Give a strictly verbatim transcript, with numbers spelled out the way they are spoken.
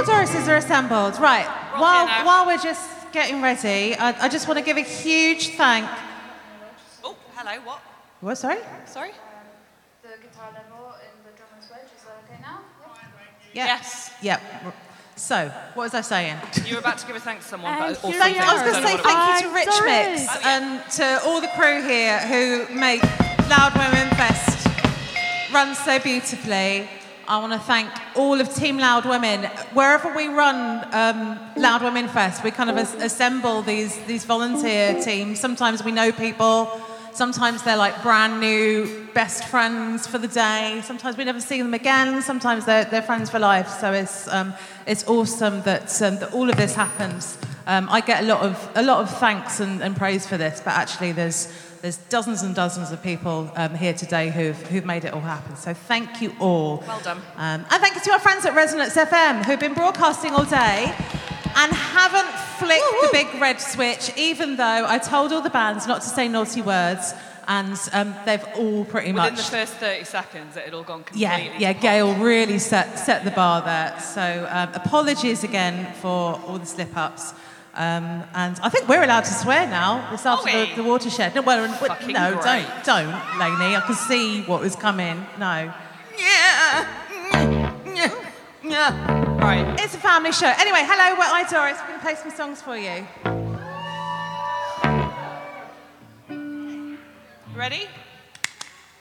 All Dorises are assembled. Right, We're while, here now. while we're just getting ready, I, I just want to give a huge thank... Oh, hello, what? What, sorry? Sorry? The guitar level in the drum and wedge, is that okay now? Yeah. Yes. Yep. So, what was I saying? You were about to give a thanks to someone, but Thank also you. Thank you. I was don't going to know say what it was. thank you to Rich Sorry. Mix Oh, yeah. and to all the crew here who make Loud Women Fest run so beautifully. I want to thank all of Team Loud Women. Wherever we run um, Loud Women Fest, we kind of as- assemble these, these volunteer teams. Sometimes we know people. Sometimes they're like brand new best friends for the day. Sometimes we never see them again. Sometimes they're, they're friends for life. So it's, um, it's awesome that, um, that all of this happens. Um, I get a lot of, a lot of thanks and, and praise for this, but actually there's, there's dozens and dozens of people um, here today who've, who've made it all happen. So thank you all. Well done. Um, and thank you to our friends at Resonance F M who've been broadcasting all day and haven't flicked the big red switch, even though I told all the bands not to say naughty words, and um, they've all pretty Within much... the first thirty seconds, it had all gone completely Yeah, yeah, to pot. Gail really set, set the bar there. So um, apologies again for all the slip-ups. Um, and I think we're allowed to swear now. It's after Are the, we? the watershed. No, well, Fucking no, great. don't, don't, Lainey. I can see what was coming. No. Right. It's a family show. Anyway, hello, we're I, Doris. We're going to play some songs for you. Ready?